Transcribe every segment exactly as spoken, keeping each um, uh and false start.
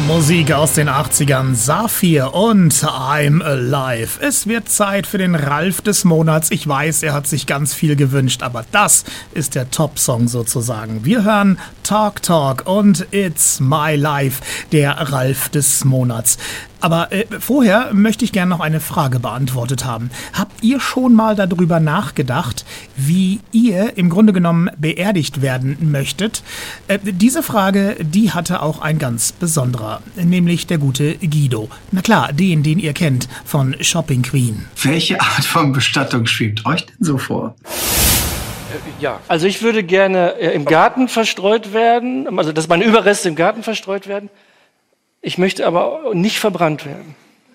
Musik aus den achtzigern, Saphir und I'm Alive. Es wird Zeit für den Ralf des Monats. Ich weiß, er hat sich ganz viel gewünscht, aber das ist der Top-Song sozusagen. Wir hören Talk Talk und It's My Life, der Ralf des Monats. Aber äh, vorher möchte ich gerne noch eine Frage beantwortet haben. Habt ihr schon mal darüber nachgedacht, wie ihr im Grunde genommen beerdigt werden möchtet? Äh, diese Frage, die hatte auch ein ganz besonderer, nämlich der gute Guido. Na klar, den, den ihr kennt von Shopping Queen. Welche Art von Bestattung schwebt euch denn so vor? Ja, also ich würde gerne äh, im Garten verstreut werden, also dass meine Überreste im Garten verstreut werden. Ich möchte aber nicht verbrannt werden.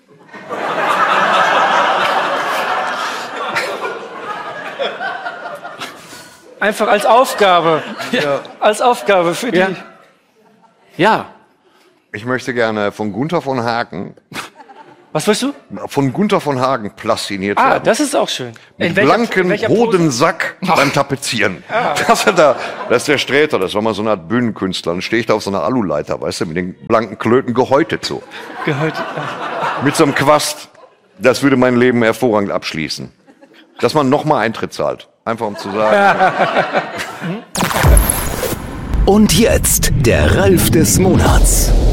Einfach als Aufgabe. Ja. Als Aufgabe für die. Ja. ja. Ich möchte gerne von Gunther von Hagen. Was willst du? Von Gunther von Hagen plastiniert ah, werden. Ah, das ist auch schön. Mit in welcher, blanken in welcher Hodensack beim Tapezieren. Ah. Das, ist da, das ist der Sträter, das war mal so eine Art Bühnenkünstler. Dann stehe ich da auf so einer Aluleiter, weißt du, mit den blanken Klöten gehäutet so. Gehäutet. Mit so einem Quast. Das würde mein Leben hervorragend abschließen. Dass man nochmal Eintritt zahlt. Einfach um zu sagen. Und jetzt der Ralf des Monats.